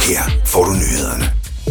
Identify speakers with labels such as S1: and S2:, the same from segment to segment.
S1: Her får du nyhederne.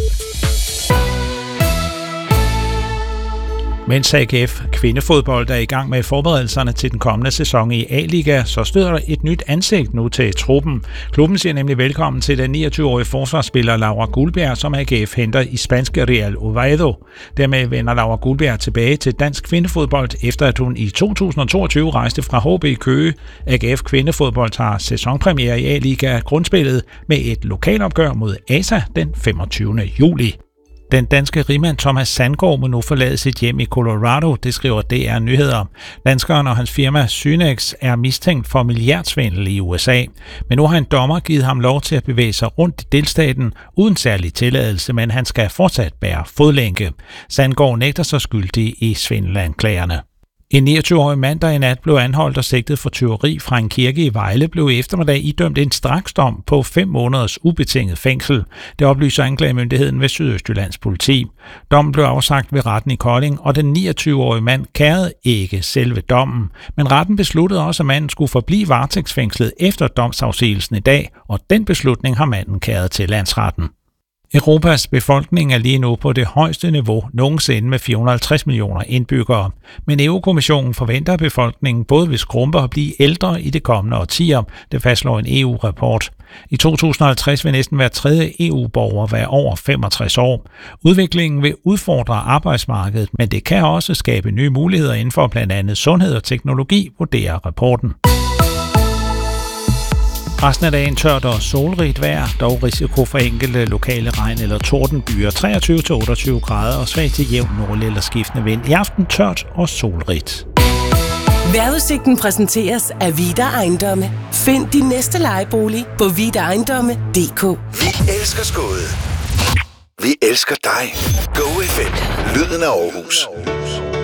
S2: Mens AGF kvindefodbold er i gang med forberedelserne til den kommende sæson i A-liga, så støder der et nyt ansigt nu til truppen. Klubben siger nemlig velkommen til den 29-årige forsvarsspiller Laura Guldbjerg, som AGF henter i spanske Real Oviedo. Dermed vender Laura Guldbjerg tilbage til dansk kvindefodbold, efter at hun i 2022 rejste fra HB Køge. AGF kvindefodbold har sæsonpremiere i A-liga grundspillet med et lokalopgør mod ASA den 25. juli. Den danske rigmand Thomas Sandgaard må nu forlade sit hjem i Colorado, det skriver DR Nyheder. Danskeren og hans firma Synex er mistænkt for milliardsvindel i USA, men nu har en dommer givet ham lov til at bevæge sig rundt i delstaten uden særlig tilladelse, men han skal fortsat bære fodlænke. Sandgaard nægter sig skyldig i svindelanklagerne. En 29-årig mand, der i nat blev anholdt og sigtet for tyveri fra en kirke i Vejle, blev i eftermiddag idømt en straksdom på 5 måneders ubetinget fængsel. Det oplyser anklagemyndigheden ved Sydøstjyllands politi. Dommen blev afsagt ved retten i Kolding, og den 29-årige mand kærede ikke selve dommen. Men retten besluttede også, at manden skulle forblive varetægtsfængslet efter domsafsigelsen i dag, og den beslutning har manden kæret til landsretten. Europas befolkning er lige nu på det højeste niveau nogensinde med 450 millioner indbyggere. Men EU-kommissionen forventer, at befolkningen både vil skrumpe og blive ældre i det kommende årtier, det fastslår en EU-rapport. I 2050 vil næsten hver tredje EU-borger være over 65 år. Udviklingen vil udfordre arbejdsmarkedet, men det kan også skabe nye muligheder inden for blandt andet sundhed og teknologi, vurderer rapporten. Resten af dagen tørt og solrigt vejr, dog risiko for enkelte lokale regn- eller tordenbyer, 23-28 grader og svag til jævn nordlig eller skiftende vind. I aften tørt og solrigt.
S3: Vejrudsigten præsenteres af Vida Ejendomme. Find din næste lejebolig på vidaejendomme.dk.
S1: Vi elsker Skåde. Vi elsker dig. Go FM. Lyden af Aarhus.